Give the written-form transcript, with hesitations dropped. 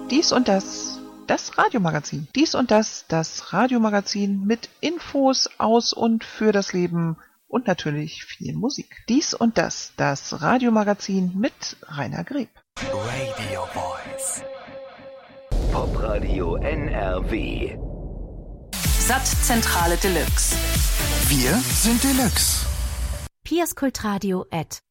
Dies und das, das Radiomagazin. Dies und das Radiomagazin mit Infos aus und für das Leben und natürlich viel Musik. Dies und das Radiomagazin mit Rainer Greb. Radio Voice. Popradio NRW. Sattzentrale Deluxe. Wir sind Deluxe. piaskultradio@